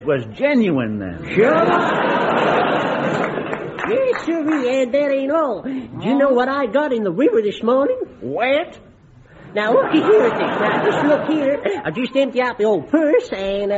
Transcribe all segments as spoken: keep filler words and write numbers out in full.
was genuine then. Sure. Yes, sir, and that ain't all. Do you know what I got in the river this morning? Wet? Now, looky here at this. Now, just look here. I just empty out the old purse and, uh...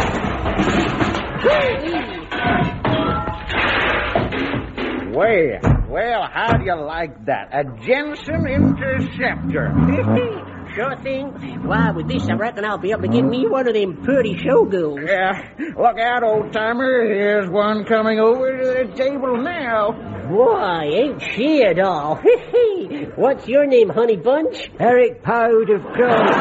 Well, well, how do you like that? A Jensen Interceptor. Sure thing. Why, with this, I reckon I'll be able to get me one of them pretty showgirls. Yeah, look out, old-timer. Here's one coming over to the table now. Boy, ain't she a doll? What's your name, Honey Bunch? Eric Powd of Crow.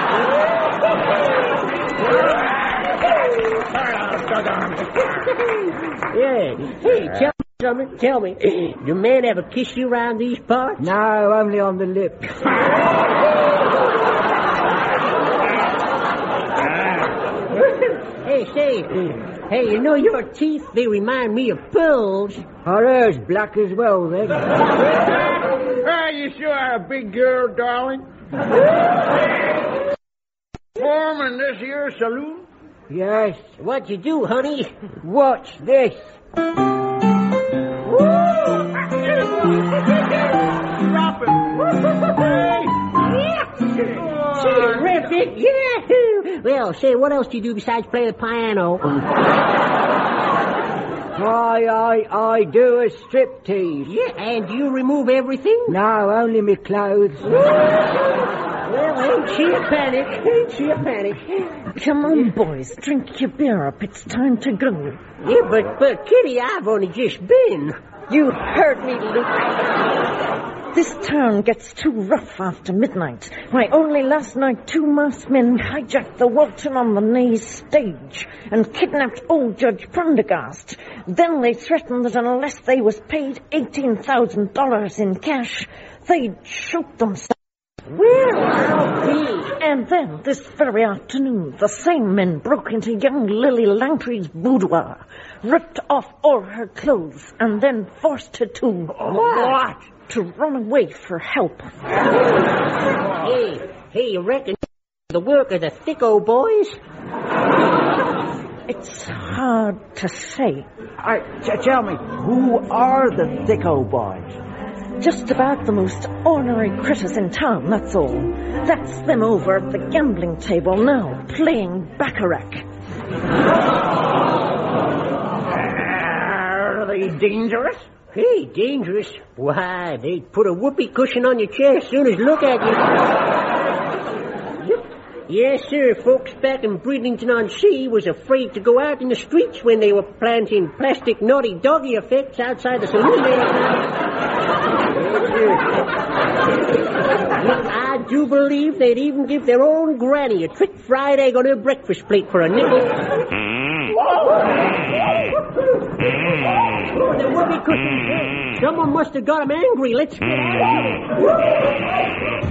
Yeah. Hey, tell me something. Tell me, do men ever kiss you around these parts? No, only on the lips. Hey, say, hey, you know your teeth, they remind me of pearls. Are hers black as well, then? Ah, you sure are a big girl, darling. Form in this here saloon? Yes. What you do, honey? Watch this. Drop it. Terrific, yeah. Well, say, what else do you do besides play the piano? I, I, I do a striptease. Yeah, and do you remove everything? No, only me clothes. Well, ain't she a panic? Ain't she a panic? Come on, boys, drink your beer up. It's time to go. Yeah, but, but, Kitty, I've only just been. You heard me, Luke. This town gets too rough after midnight. Why, only last night two masked men hijacked the Walton on the Naze stage and kidnapped old Judge Prendergast. Then they threatened that unless they was paid eighteen thousand dollars in cash, they'd shoot themselves. Well, I'll be. And then, this very afternoon, the same men broke into young Lily Langtry's boudoir, ripped off all her clothes, and then forced her to... What? To run away for help. Hey, hey, you reckon the work of the Thicko boys? It's hard to say. I, t- tell me, who are the Thicko boys? Just about the most ornery critters in town, that's all. That's them over at the gambling table now, playing baccarat. Are they dangerous? Hey, dangerous? Why, they'd put a whoopee cushion on your chair as soon as look at you. Yes, sir, folks back in Bridlington-on-Sea was afraid to go out in the streets when they were planting plastic naughty doggy effects outside the saloon. I do believe they'd even give their own granny a trick fried egg on her breakfast plate for a nickel. Oh, the whoopee cushion. Someone must have got him angry. Let's get out of here.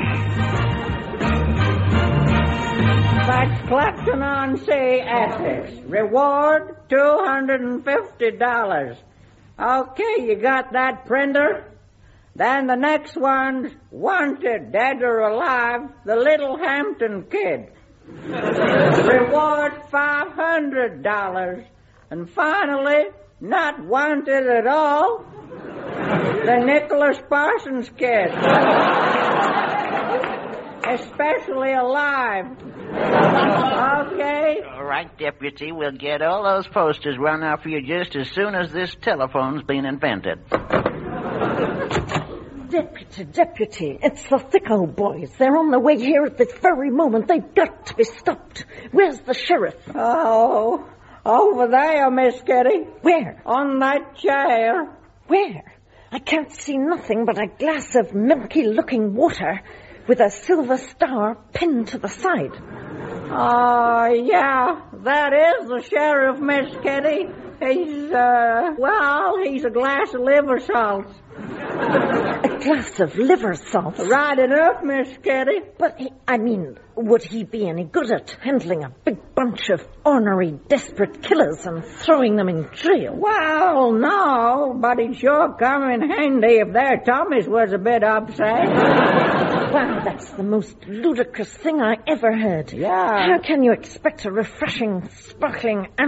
That's Clacton-on-Sea, Essex. Reward, two hundred fifty dollars. Okay, you got that, Printer? Then the next one's wanted, dead or alive, the Little Hampton Kid. Reward, five hundred dollars. And finally, not wanted at all, the Nicholas Parsons Kid. Especially alive. Okay? All right, Deputy. We'll get all those posters run out for you just as soon as this telephone's been invented. Deputy, Deputy, it's the Thicko boys. They're on their way here at this very moment. They've got to be stopped. Where's the sheriff? Oh, over there, Miss Kitty. Where? On that chair. Where? I can't see nothing but a glass of milky-looking water with a silver star pinned to the side. Oh, yeah, that is the sheriff, Miss Kitty. He's, uh, well, he's a glass of liver salts. A glass of liver salt? Right enough, Miss Kitty. But, he, I mean, would he be any good at handling a big bunch of ornery, desperate killers and throwing them in jail? Well, no, but he'd sure come in handy if their tummies was a bit upset. Wow, that's the most ludicrous thing I ever heard. Yeah. How can you expect a refreshing, sparkling